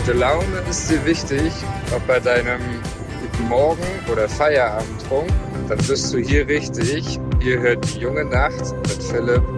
Gute Laune ist dir wichtig, auch bei deinem guten Morgen oder Feierabendtrunk. Dann bist du hier richtig. Ihr hört die junge Nacht mit Philipp